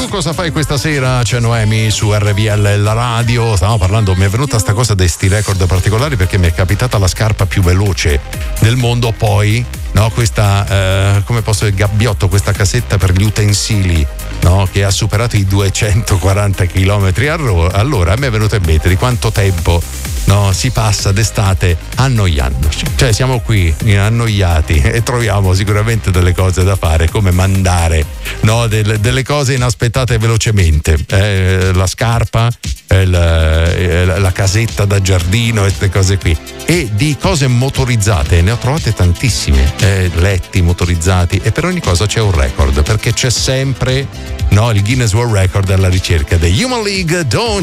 cosa fai questa sera? C'è Noemi su RVL la radio. Stavamo parlando, mi è venuta sta cosa dei sti record particolari perché mi è capitata la scarpa più veloce del mondo, poi no, questa come posso dire, gabbiotto, questa casetta per gli utensili, no, che ha superato i 240 km all'ora. A me è venuto in mente di quanto tempo, no, si passa d'estate annoiandoci. Cioè siamo qui annoiati e troviamo sicuramente delle cose da fare, come mandare, no, delle cose inaspettate velocemente, la scarpa, la casetta da giardino e queste cose qui. E di cose motorizzate ne ho trovate tantissime, letti motorizzati, e per ogni cosa c'è un record, perché c'è sempre, no, il Guinness World Record alla ricerca dei Human League. Don't